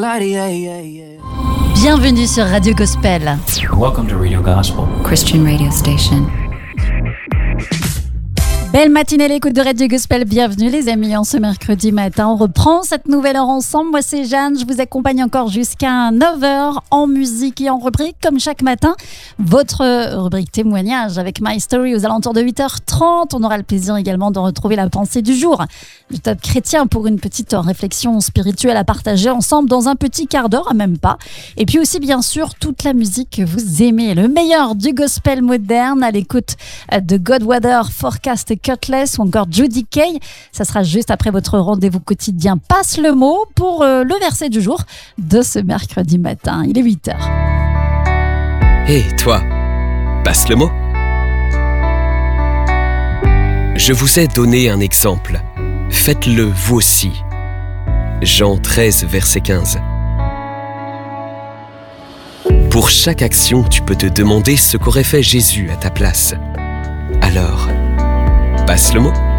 Bienvenue sur Radio Gospel. Welcome to Radio Gospel, Christian radio station. Belle matinée à l'écoute de Radio Gospel, bienvenue les amis en ce mercredi matin. On reprend cette nouvelle heure ensemble, moi c'est Jeanne, je vous accompagne encore jusqu'à 9h en musique et en rubrique comme chaque matin. Votre rubrique témoignage avec My Story aux alentours de 8h30. On aura le plaisir également de retrouver la pensée du jour du top chrétien pour une petite réflexion spirituelle à partager ensemble dans un petit quart d'heure, même pas. Et puis aussi bien sûr toute la musique que vous aimez, le meilleur du gospel moderne à l'écoute de Godweather, Forecast et Cutlass ou encore Judy Kay. Ça sera juste après votre rendez-vous quotidien Passe le mot pour le verset du jour de ce mercredi matin. Il est 8h. Hé, toi, passe le mot. Je vous ai donné un exemple. Faites-le vous aussi. Jean 13, verset 15. Pour chaque action, tu peux te demander ce qu'aurait fait Jésus à ta place. Alors, passe le mot.